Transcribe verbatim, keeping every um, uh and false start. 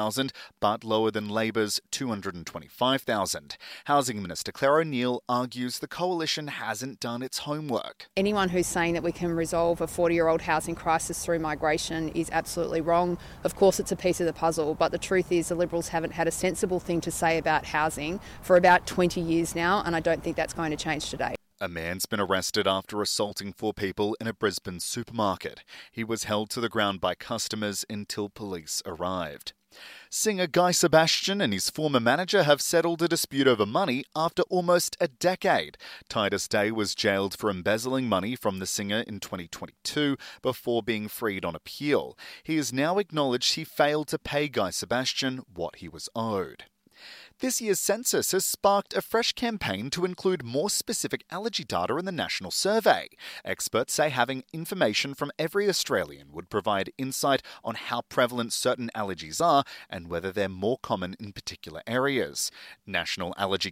thousand, but lower than Labor's two hundred twenty-five thousand. Housing Minister Claire O'Neil argues the coalition hasn't done its homework. Anyone who's saying that we can resolve a forty-year-old housing crisis through migration is absolutely wrong. Of course, it's a piece of the puzzle, but the truth is the Liberals haven't had a sensible thing to say about housing for about twenty years now, and I don't think that's going to change today. A man's been arrested after assaulting four people in a Brisbane supermarket. He was held to the ground by customers until police arrived. Singer Guy Sebastian and his former manager have settled a dispute over money after almost a decade. Titus Day was jailed for embezzling money from the singer in twenty twenty-two before being freed on appeal. He has now acknowledged he failed to pay Guy Sebastian what he was owed. This year's census has sparked a fresh campaign to include more specific allergy data in the national survey. Experts say having information from every Australian would provide insight on how prevalent certain allergies are and whether they're more common in particular areas. National Allergy